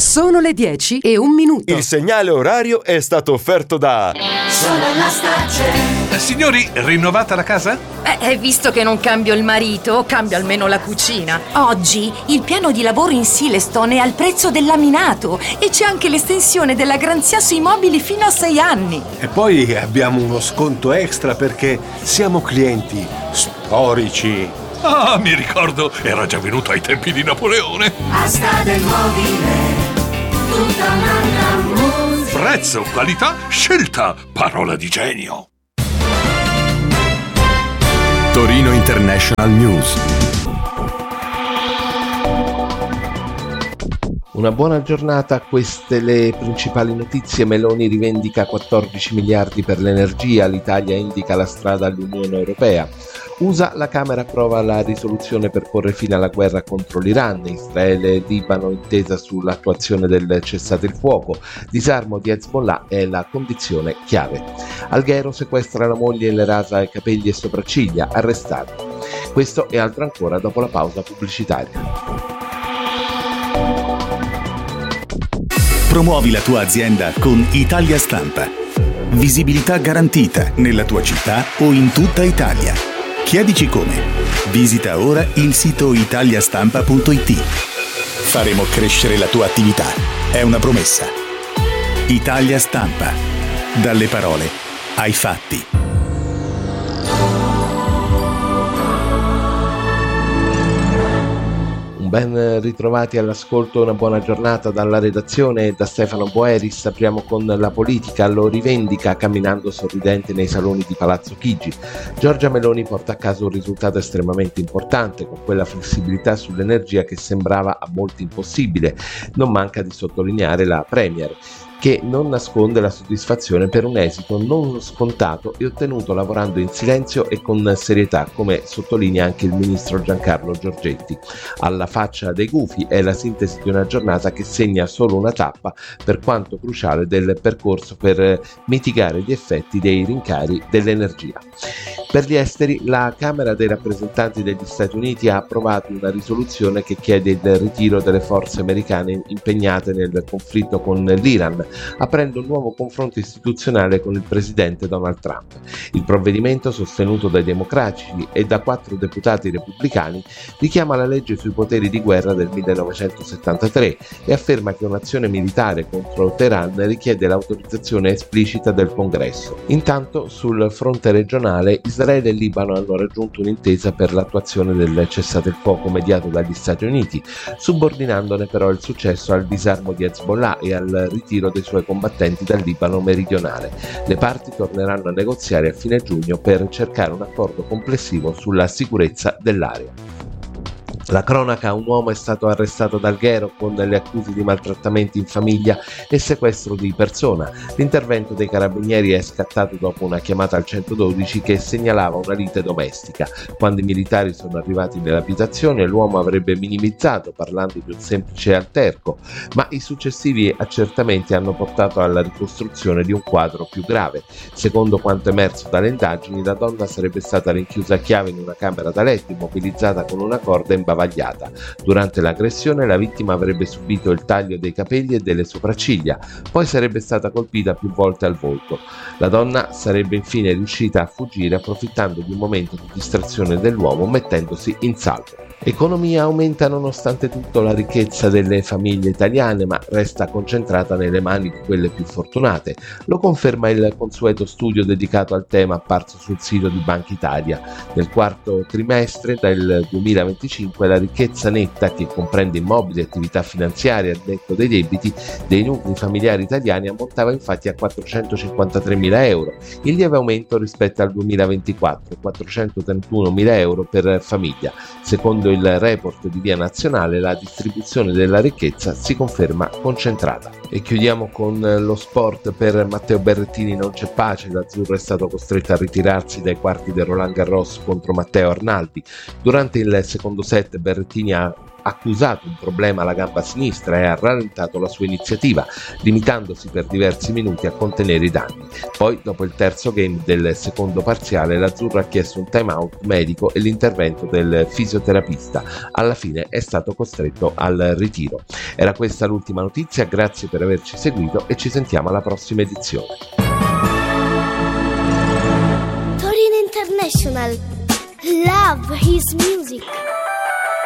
Sono le 10:01. Il segnale orario è stato offerto da Solar Stace. Signori, rinnovata la casa? Visto che non cambio il marito, cambio almeno la cucina. Oggi il piano di lavoro in Silestone è al prezzo del laminato e c'è anche l'estensione della garanzia sui mobili fino a 6 anni. E poi abbiamo uno sconto extra perché siamo clienti storici. Ah, mi ricordo, era già venuto ai tempi di Napoleone. Asta del mobile, tutta un'altra musica. Prezzo, qualità, scelta, parola di genio. Torino International News. Una buona giornata, queste le principali notizie. Meloni rivendica 14 miliardi per l'energia, l'Italia indica la strada all'Unione Europea. USA, la Camera approva la risoluzione per porre fine alla guerra contro l'Iran. Israele e Libano intesa sull'attuazione del cessate il fuoco. Disarmo di Hezbollah è la condizione chiave. Alghero sequestra la moglie e le rasa ai capelli e sopracciglia, arrestato. Questo e altro ancora dopo la pausa pubblicitaria. Promuovi la tua azienda con Italia Stampa. Visibilità garantita nella tua città o in tutta Italia. Chiedici come. Visita ora il sito italiastampa.it. Faremo crescere la tua attività. È una promessa. Italia Stampa. Dalle parole ai fatti. Ben ritrovati all'ascolto, una buona giornata dalla redazione e da Stefano Boeris. Apriamo con la politica, lo rivendica camminando sorridente nei saloni di Palazzo Chigi. Giorgia Meloni porta a casa un risultato estremamente importante, con quella flessibilità sull'energia che sembrava a molti impossibile. Non manca di sottolineare la Premier, che non nasconde la soddisfazione per un esito non scontato e ottenuto lavorando in silenzio e con serietà, come sottolinea anche il ministro Giancarlo Giorgetti. Alla faccia dei gufi è la sintesi di una giornata che segna solo una tappa, per quanto cruciale, del percorso per mitigare gli effetti dei rincari dell'energia. Per gli esteri, la Camera dei rappresentanti degli Stati Uniti ha approvato una risoluzione che chiede il ritiro delle forze americane impegnate nel conflitto con l'Iran, aprendo un nuovo confronto istituzionale con il presidente Donald Trump. Il provvedimento, sostenuto dai democratici e da 4 deputati repubblicani, richiama la legge sui poteri di guerra del 1973 e afferma che un'azione militare contro Teheran richiede l'autorizzazione esplicita del Congresso. Intanto, sul fronte regionale, Israele e Libano hanno raggiunto un'intesa per l'attuazione del cessate il fuoco mediato dagli Stati Uniti, subordinandone però il successo al disarmo di Hezbollah e al ritiro dei suoi combattenti dal Libano meridionale. Le parti torneranno a negoziare a fine giugno per cercare un accordo complessivo sulla sicurezza dell'area. La cronaca: un uomo è stato arrestato ad Alghero con le accuse di maltrattamenti in famiglia e sequestro di persona. L'intervento dei carabinieri è scattato dopo una chiamata al 112 che segnalava una lite domestica. Quando i militari sono arrivati nell'abitazione, l'uomo avrebbe minimizzato parlando di un semplice alterco, ma i successivi accertamenti hanno portato alla ricostruzione di un quadro più grave. Secondo quanto emerso dalle indagini, la donna sarebbe stata rinchiusa a chiave in una camera da letto, immobilizzata con una corda imbavagliata. Durante l'aggressione la vittima avrebbe subito il taglio dei capelli e delle sopracciglia, poi sarebbe stata colpita più volte al volto. La donna sarebbe infine riuscita a fuggire approfittando di un momento di distrazione dell'uomo, mettendosi in salvo. Economia: aumenta nonostante tutto la ricchezza delle famiglie italiane, ma resta concentrata nelle mani di quelle più fortunate. Lo conferma il consueto studio dedicato al tema apparso sul sito di Banca Italia. Nel quarto trimestre del 2025 la ricchezza netta, che comprende immobili e attività finanziarie al netto dei debiti dei nuclei familiari italiani, ammontava infatti a 453.000 euro, in lieve aumento rispetto al 2024, 431.000 euro per famiglia. Secondo il report di Via Nazionale, la distribuzione della ricchezza si conferma concentrata. E chiudiamo con lo sport. Per Matteo Berrettini non c'è pace, l'azzurro è stato costretto a ritirarsi dai quarti del Roland Garros contro Matteo Arnaldi. Durante il secondo set Berrettini ha accusato un problema alla gamba sinistra e ha rallentato la sua iniziativa, limitandosi per diversi minuti a contenere i danni. Poi, dopo il terzo game del secondo parziale, l'azzurro ha chiesto un time out medico e l'intervento del fisioterapista. Alla fine è stato costretto al ritiro. Era questa l'ultima notizia, grazie per averci seguito e ci sentiamo alla prossima edizione. Torino International. Love his music.